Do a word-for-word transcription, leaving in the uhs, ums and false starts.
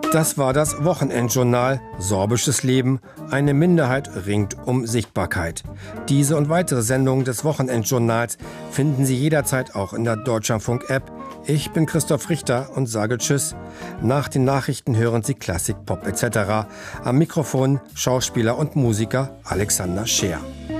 Das war das Wochenendjournal Sorbisches Leben. Eine Minderheit ringt um Sichtbarkeit. Diese und weitere Sendungen des Wochenendjournals finden Sie jederzeit auch in der Deutschlandfunk-App. Ich bin Christoph Richter und sage Tschüss. Nach den Nachrichten hören Sie Klassik, Pop et cetera. Am Mikrofon Schauspieler und Musiker Alexander Scheer.